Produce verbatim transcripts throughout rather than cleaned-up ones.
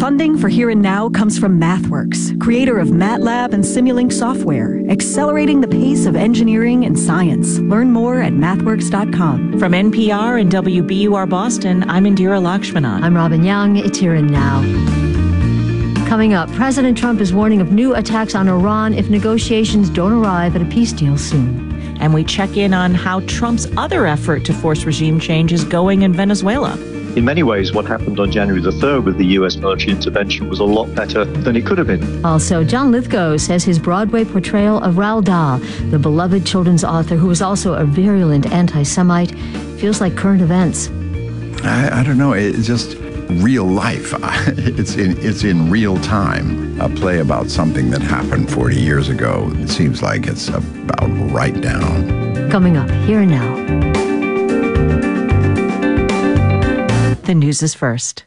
Funding for Here and Now comes from MathWorks, creator of MATLAB and Simulink software, accelerating the pace of engineering and science. Learn more at mathworks dot com. From N P R and W B U R Boston, I'm Indira Lakshmanan. I'm Robin Young. It's Here and Now. Coming up, President Trump is warning of new attacks on Iran if negotiations don't arrive at a peace deal soon. And we check in on how Trump's other effort to force regime change is going in Venezuela. In many ways, what happened on January the third with the U S military intervention was a lot better than it could have been. Also, John Lithgow says his Broadway portrayal of Roald Dahl, the beloved children's author who was also a virulent anti-Semite, feels like current events. I, I don't know. It's just real life. It's in, it's in real time. A play about something that happened forty years ago. It seems like it's about right down. Coming up, Here and Now. The news is first.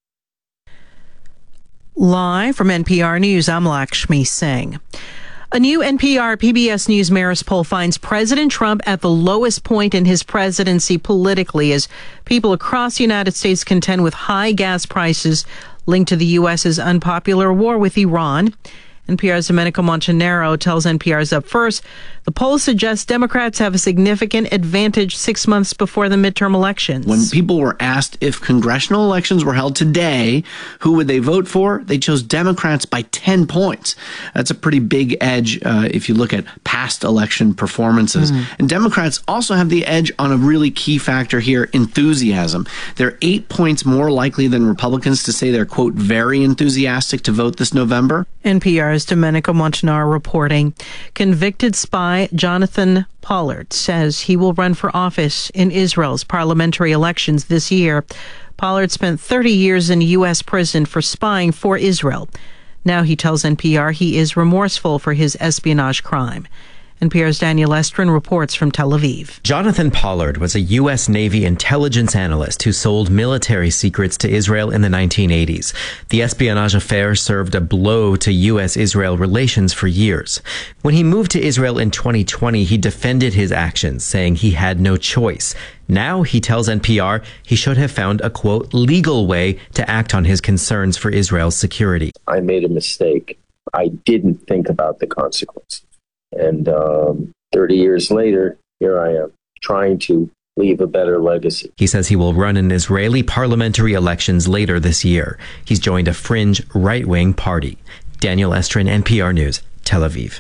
Live from N P R News, I'm Lakshmi Singh. A new N P R P B S News Marist poll finds President Trump at the lowest point in his presidency politically as people across the United States contend with high gas prices linked to the U S's unpopular war with Iran. N P R's Domenico Montanaro tells N P R's Up First, the poll suggests Democrats have a significant advantage six months before the midterm elections. When people were asked if congressional elections were held today, who would they vote for? They chose Democrats by ten points. That's a pretty big edge uh, if you look at past election performances. Mm. And Democrats also have the edge on a really key factor here, enthusiasm. They're eight points more likely than Republicans to say they're, quote, very enthusiastic to vote this November. N P R's Domenico Montanaro reporting. Convicted spy Jonathan Pollard says he will run for office in Israel's parliamentary elections this year. Pollard spent thirty years in a U S prison for spying for Israel. Now he tells N P R he is remorseful for his espionage crime. N P R's Daniel Estrin reports from Tel Aviv. Jonathan Pollard was a U S Navy intelligence analyst who sold military secrets to Israel in the nineteen eighties. The espionage affair served a blow to U S Israel relations for years. When he moved to Israel in twenty twenty, he defended his actions, saying he had no choice. Now, he tells N P R, he should have found a, quote, legal way to act on his concerns for Israel's security. I made a mistake. I didn't think about the consequences. And um, thirty years later, here I am, trying to leave a better legacy. He says he will run in Israeli parliamentary elections later this year. He's joined a fringe right-wing party. Daniel Estrin, N P R News, Tel Aviv.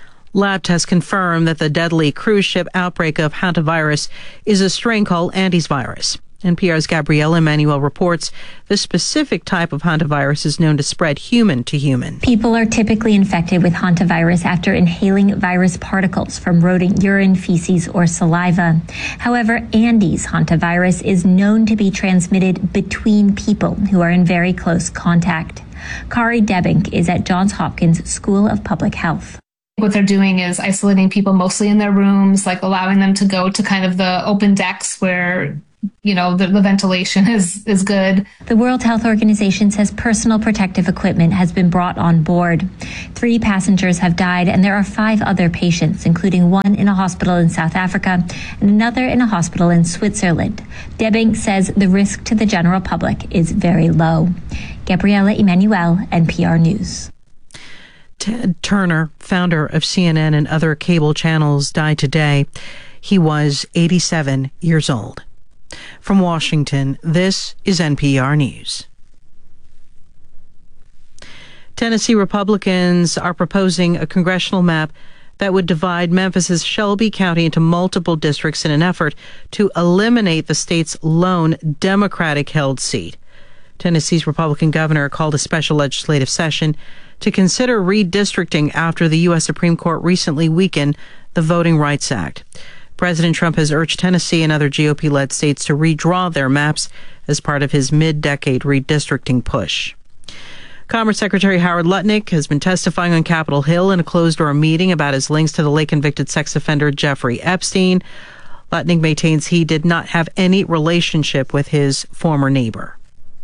Lab tests confirm that the deadly cruise ship outbreak of hantavirus is a strain called Andes virus. N P R's Gabrielle Emanuel reports this specific type of hantavirus is known to spread human to human. People are typically infected with hantavirus after inhaling virus particles from rodent urine, feces, or saliva. However, Andes hantavirus is known to be transmitted between people who are in very close contact. Kari Debink is at Johns Hopkins School of Public Health. What they're doing is isolating people mostly in their rooms, like allowing them to go to kind of the open decks where, you know, the, the ventilation is, is good. The World Health Organization says personal protective equipment has been brought on board. Three passengers have died, and there are five other patients, including one in a hospital in South Africa and another in a hospital in Switzerland. Debink says the risk to the general public is very low. Gabriela Emanuel, N P R News. Ted Turner, founder of C N N and other cable channels, died today. He was eighty-seven years old. From Washington, this is N P R News. Tennessee Republicans are proposing a congressional map that would divide Memphis's Shelby County into multiple districts in an effort to eliminate the state's lone Democratic-held seat. Tennessee's Republican governor called a special legislative session to consider redistricting after the U S Supreme Court recently weakened the Voting Rights Act. President Trump has urged Tennessee and other G O P-led states to redraw their maps as part of his mid-decade redistricting push. Commerce Secretary Howard Lutnick has been testifying on Capitol Hill in a closed-door meeting about his links to the late-convicted sex offender Jeffrey Epstein. Lutnick maintains he did not have any relationship with his former neighbor.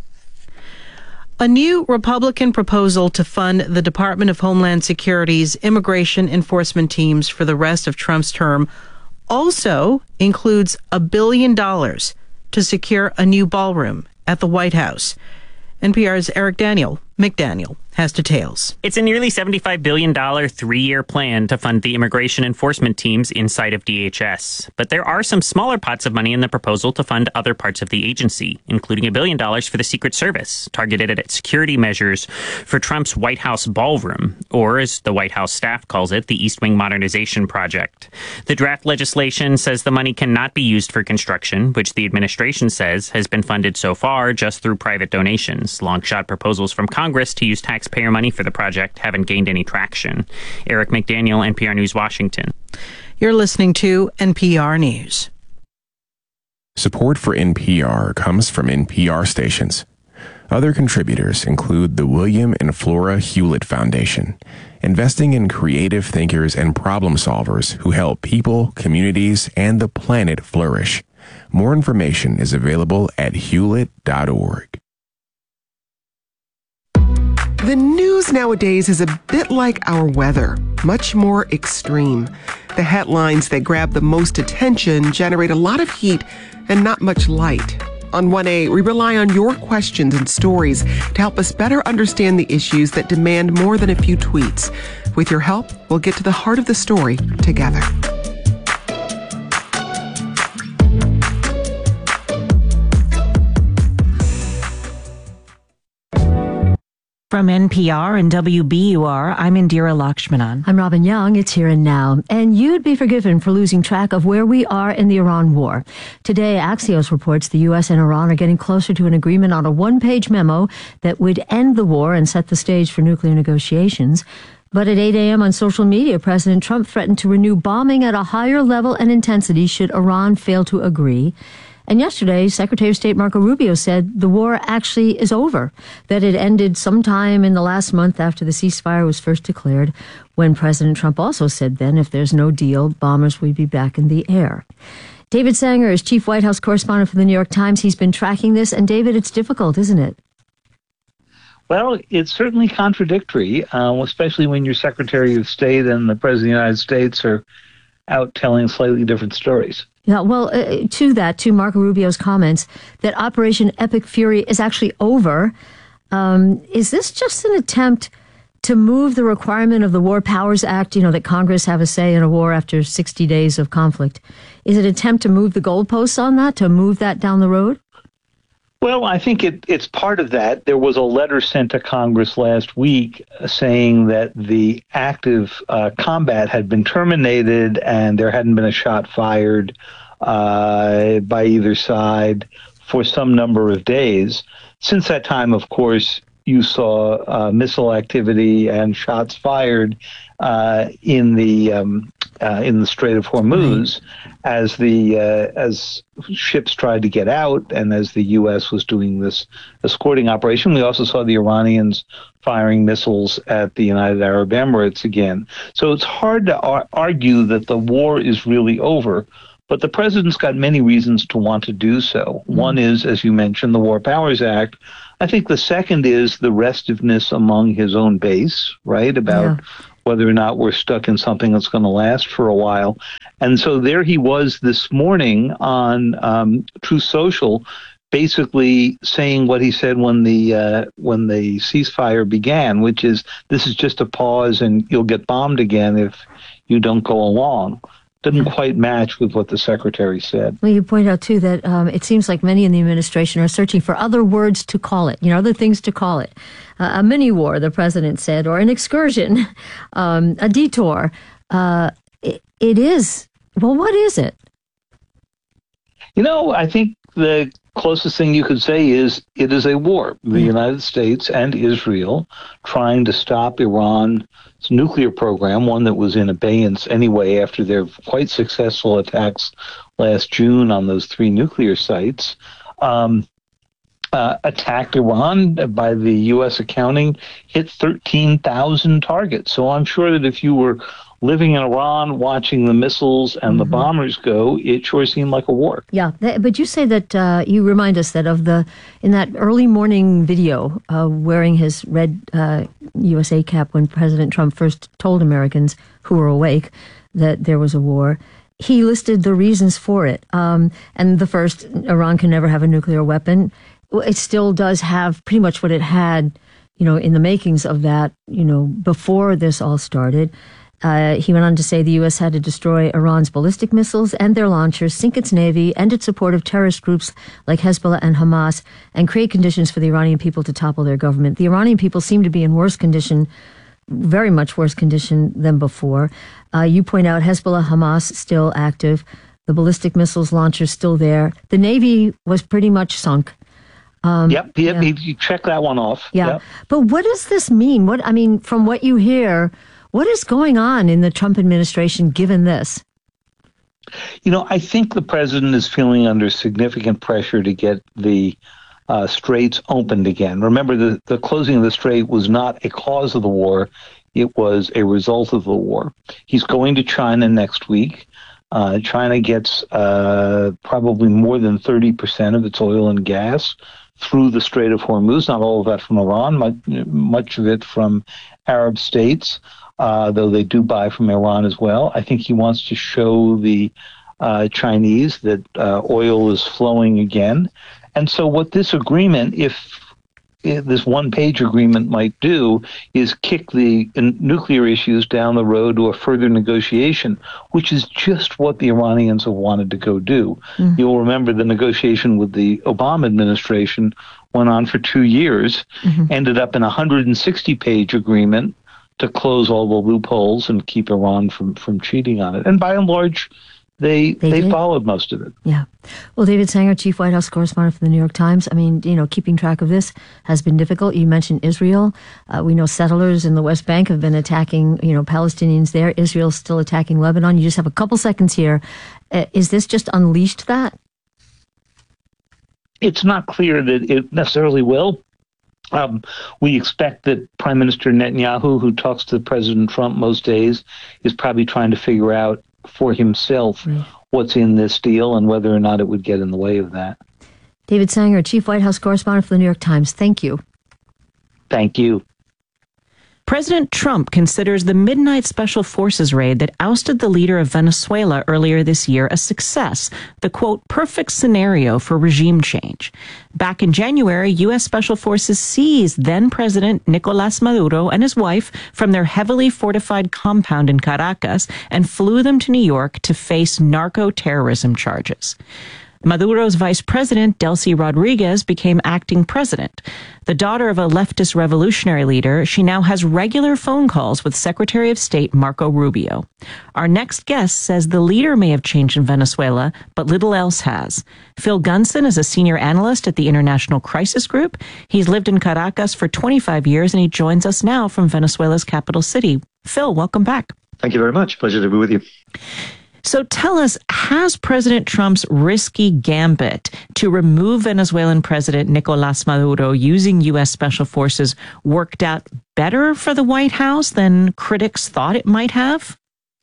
A new Republican proposal to fund the Department of Homeland Security's immigration enforcement teams for the rest of Trump's term also includes a billion dollars to secure a new ballroom at the White House. N P R's Eric Daniel McDaniel has details. It's a nearly seventy-five billion dollars three-year plan to fund the immigration enforcement teams inside of D H S. But there are some smaller pots of money in the proposal to fund other parts of the agency, including a billion dollars for the Secret Service, targeted at security measures for Trump's White House ballroom, or as the White House staff calls it, the East Wing Modernization Project. The draft legislation says the money cannot be used for construction, which the administration says has been funded so far just through private donations. Long-shot proposals from Congress to use tax Taxpayer money for the project haven't gained any traction. Eric McDaniel, N P R News, Washington. You're listening to N P R News. Support for N P R comes from N P R stations. Other contributors include the William and Flora Hewlett Foundation, investing in creative thinkers and problem solvers who help people, communities, and the planet flourish. More information is available at hewlett dot org. The news nowadays is a bit like our weather, much more extreme. The headlines that grab the most attention generate a lot of heat and not much light. On one A, we rely on your questions and stories to help us better understand the issues that demand more than a few tweets. With your help, we'll get to the heart of the story together. From N P R and W B U R, I'm Indira Lakshmanan. I'm Robin Young. It's Here and Now. And you'd be forgiven for losing track of where we are in the Iran war. Today, Axios reports the U S and Iran are getting closer to an agreement on a one-page memo that would end the war and set the stage for nuclear negotiations. But at eight a.m. on social media, President Trump threatened to renew bombing at a higher level and intensity should Iran fail to agree. And yesterday, Secretary of State Marco Rubio said the war actually is over, that it ended sometime in the last month after the ceasefire was first declared, when President Trump also said then if there's no deal, bombers would be back in the air. David Sanger is chief White House correspondent for the New York Times. He's been tracking this. And David, it's difficult, isn't it? Well, it's certainly contradictory, uh, especially when your Secretary of State and the President of the United States are out telling slightly different stories. Yeah, well, uh, to that, to Marco Rubio's comments, that Operation Epic Fury is actually over. Um, is this just an attempt to move the requirement of the War Powers Act, you know, that Congress have a say in a war after sixty days of conflict? Is it an attempt to move the goalposts on that, to move that down the road? Well, I think it, it's part of that. There was a letter sent to Congress last week saying that the active uh, combat had been terminated and there hadn't been a shot fired uh, by either side for some number of days. Since that time, of course, you saw uh, missile activity and shots fired uh, in the um, uh, in the Strait of Hormuz as the uh, as ships tried to get out, and as the U S was doing this escorting operation. We also saw the Iranians firing missiles at the United Arab Emirates again. So it's hard to ar- argue that the war is really over. But the president's got many reasons to want to do so. Mm-hmm. One is, as you mentioned, the War Powers Act. I think the second is the restiveness among his own base, right, about yeah. whether or not we're stuck in something that's going to last for a while. And so there he was this morning on um, Truth Social, basically saying what he said when the uh, when the ceasefire began, which is this is just a pause and you'll get bombed again if you don't go along. Didn't quite match with what the secretary said. Well, you point out, too, that um, it seems like many in the administration are searching for other words to call it, you know, other things to call it. Uh, a mini-war, the president said, or an excursion, um, a detour. Uh, it, it is. Well, what is it? You know, I think the closest thing you could say is it is a war. The yeah. United States and Israel trying to stop Iran's nuclear program, one that was in abeyance anyway after their quite successful attacks last June on those three nuclear sites, um, uh, attacked Iran. By the U S accounting, hit thirteen thousand targets. So I'm sure that if you were living in Iran, watching the missiles and mm-hmm. the bombers go, it sure seemed like a war. Yeah, but you say that, uh, you remind us that of the, in that early morning video, uh, wearing his red uh, U S A cap when President Trump first told Americans who were awake that there was a war, he listed the reasons for it. Um, and the first, Iran can never have a nuclear weapon. It still does have pretty much what it had you know, in the makings of that, you know, before this all started. Uh, he went on to say the U S had to destroy Iran's ballistic missiles and their launchers, sink its navy, end its support of terrorist groups like Hezbollah and Hamas, and create conditions for the Iranian people to topple their government. The Iranian people seem to be in worse condition, very much worse condition than before. Uh, you point out Hezbollah, Hamas still active, the ballistic missiles launchers still there. The navy was pretty much sunk. Um, yep, yep, yeah. You check that one off. Yeah, yep. But what does this mean? What I mean, from what you hear, what is going on in the Trump administration given this? You know, I think the president is feeling under significant pressure to get the uh, straits opened again. Remember, the, the closing of the strait was not a cause of the war. It was a result of the war. He's going to China next week. Uh, China gets uh, probably more than thirty percent of its oil and gas through the Strait of Hormuz, not all of that from Iran, much, much of it from Arab states. Uh, though they do buy from Iran as well. I think he wants to show the uh, Chinese that uh, oil is flowing again. And so what this agreement, if, if this one-page agreement might do, is kick the uh, nuclear issues down the road to a further negotiation, which is just what the Iranians have wanted to go do. Mm-hmm. You'll remember the negotiation with the Obama administration went on for two years, mm-hmm. ended up in a one hundred sixty page agreement to close all the loopholes and keep Iran from, from cheating on it. And by and large, they they, they followed most of it. Yeah. Well, David Sanger, Chief White House Correspondent for the New York Times. I mean, you know, keeping track of this has been difficult. You mentioned Israel. Uh, we know settlers in the West Bank have been attacking, you know, Palestinians there. Israel's still attacking Lebanon. You just have a couple seconds here. Uh, is this just unleashed that? It's not clear that it necessarily will. Um, we expect that Prime Minister Netanyahu, who talks to President Trump most days, is probably trying to figure out for himself right. what's in this deal and whether or not it would get in the way of that. David Sanger, Chief White House Correspondent for the New York Times. Thank you. Thank you. President Trump considers the midnight special forces raid that ousted the leader of Venezuela earlier this year a success, the, quote, perfect scenario for regime change. Back in January, U S Special Forces seized then-President Nicolás Maduro and his wife from their heavily fortified compound in Caracas and flew them to New York to face narco-terrorism charges. Maduro's vice president, Delcy Rodriguez, became acting president. The daughter of a leftist revolutionary leader, she now has regular phone calls with Secretary of State Marco Rubio. Our next guest says the leader may have changed in Venezuela, but little else has. Phil Gunson is a senior analyst at the International Crisis Group. He's lived in Caracas for twenty-five years, and he joins us now from Venezuela's capital city. Phil, welcome back. Thank you very much. Pleasure to be with you. So tell us, has President Trump's risky gambit to remove Venezuelan President Nicolás Maduro using U S Special Forces worked out better for the White House than critics thought it might have?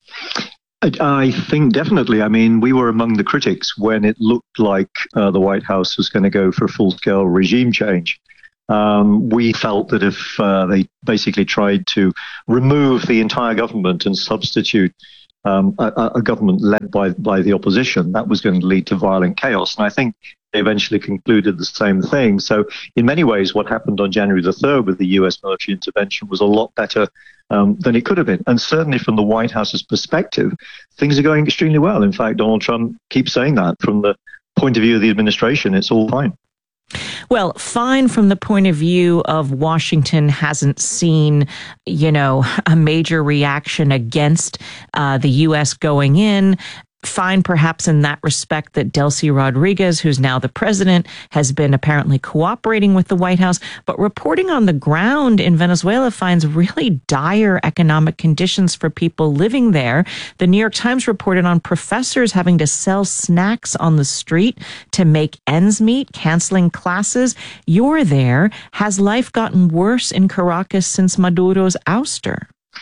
I think definitely. I mean, we were among the critics when it looked like uh, the White House was going to go for full-scale regime change. Um, we felt that if uh, they basically tried to remove the entire government and substitute Um, a, a government led by, by the opposition, that was going to lead to violent chaos. And I think they eventually concluded the same thing. So in many ways, what happened on January the third with the U S military intervention was a lot better um, than it could have been. And certainly from the White House's perspective, things are going extremely well. In fact, Donald Trump keeps saying that. From the point of view of the administration, it's all fine. Well, fine from the point of view of Washington hasn't seen, you know, a major reaction against uh, the U S going in. Fine, perhaps in that respect that Delcy Rodriguez, who's now the president, has been apparently cooperating with the White House. But reporting on the ground in Venezuela finds really dire economic conditions for people living there. The New York Times reported on professors having to sell snacks on the street to make ends meet, canceling classes. You're there. Has life gotten worse in Caracas since Maduro's ouster?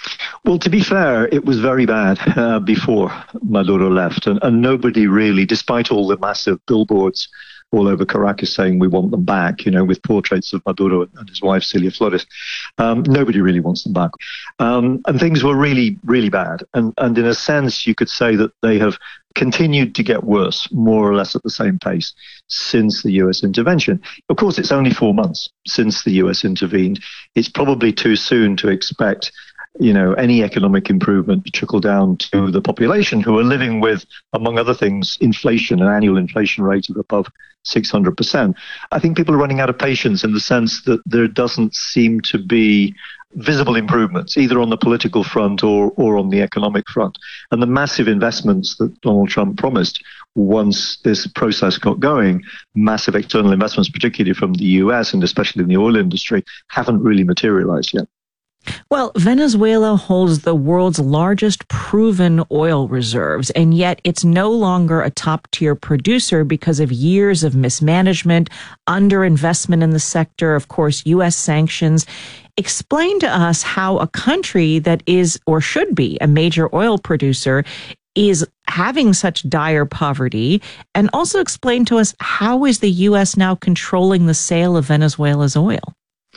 Well, to be fair, it was very bad uh, before Maduro left, and, and nobody really, despite all the massive billboards all over Caracas saying we want them back, you know, with portraits of Maduro and his wife, Celia Flores, um, nobody really wants them back. Um, and things were really, really bad. And, and in a sense, you could say that they have continued to get worse, more or less at the same pace, since the U S intervention. Of course, it's only four months since the U S intervened. It's probably too soon to expect you know, any economic improvement to trickle down to the population who are living with, among other things, inflation, an annual inflation rate of above six hundred percent. I think people are running out of patience in the sense that there doesn't seem to be visible improvements, either on the political front or, or on the economic front. And the massive investments that Donald Trump promised once this process got going, massive external investments, particularly from the U S and especially in the oil industry, haven't really materialized yet. Well, Venezuela holds the world's largest proven oil reserves, and yet it's no longer a top-tier producer because of years of mismanagement, underinvestment in the sector, of course, U S sanctions. Explain to us how a country that is or should be a major oil producer is having such dire poverty, and also explain to us how is the U S now controlling the sale of Venezuela's oil?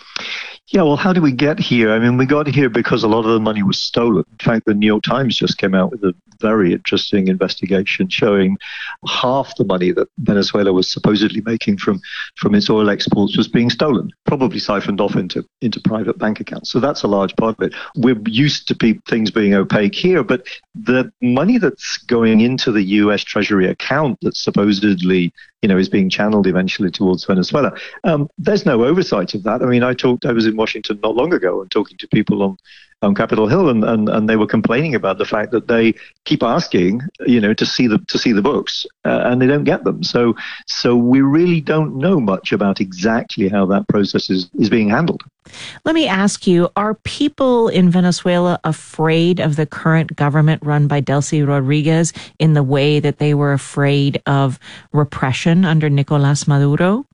Yeah, well, how did we get here? I mean, we got here because a lot of the money was stolen. In fact, the New York Times just came out with a very interesting investigation showing half the money that Venezuela was supposedly making from, from its oil exports was being stolen, probably siphoned off into, into private bank accounts. So that's a large part of it. We're used to pe- things being opaque here, but the money that's going into the U S Treasury account that supposedly, you know, is being channeled eventually towards Venezuela, um, there's no oversight of that. I mean, I talked, I was in Washington not long ago and talking to people on, on Capitol Hill, and, and, and they were complaining about the fact that they keep asking, you know, to see the to see the books, uh, and they don't get them. So so we really don't know much about exactly how that process is, is being handled. Let me ask you, are people in Venezuela afraid of the current government run by Delcy Rodriguez in the way that they were afraid of repression under Nicolás Maduro?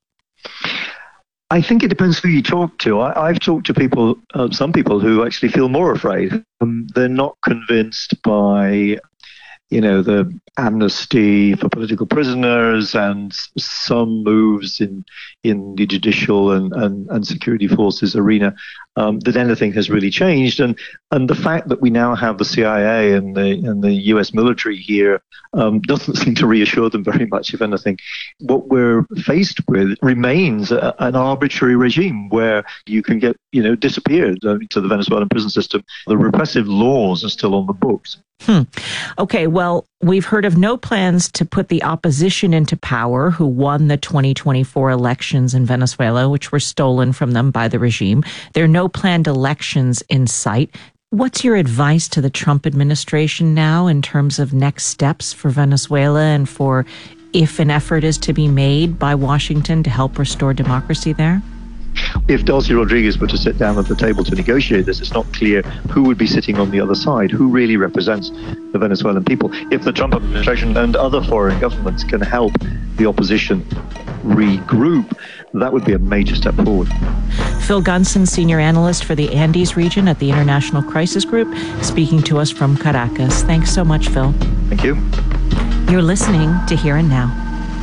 I think it depends who you talk to. I, I've talked to people, uh, some people who actually feel more afraid. Um, they're not convinced by, you know, the amnesty for political prisoners and some moves in in the judicial and, and, and security forces arena, um, that anything has really changed. And and the fact that we now have the C I A and the and the U S military here um, doesn't seem to reassure them very much. If anything, what we're faced with remains a, an arbitrary regime where you can get, you know, disappeared uh, to the Venezuelan prison system. The repressive laws are still on the books. Hmm. Okay, well, we've heard of no plans to put the opposition into power who won the twenty twenty-four elections in Venezuela, which were stolen from them by the regime. There are no planned elections in sight. What's your advice to the Trump administration now in terms of next steps for Venezuela and for if an effort is to be made by Washington to help restore democracy there? If Delcy Rodriguez were to sit down at the table to negotiate this, it's not clear who would be sitting on the other side, who really represents the Venezuelan people. If the Trump administration and other foreign governments can help the opposition regroup, that would be a major step forward. Phil Gunson, senior analyst for the Andes region at the International Crisis Group, speaking to us from Caracas. Thanks so much, Phil. Thank you. You're listening to Here and Now.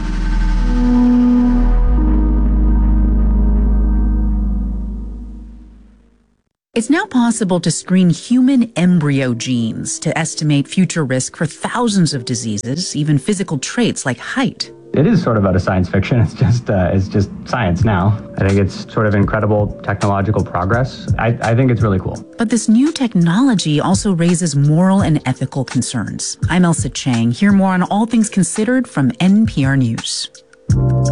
It's now possible to screen human embryo genes to estimate future risk for thousands of diseases, even physical traits like height. It is sort of out of science fiction. It's just uh, it's just science now. I think it's sort of incredible technological progress. I, I think it's really cool. But this new technology also raises moral and ethical concerns. I'm Elsa Chang. Hear more on All Things Considered from N P R News.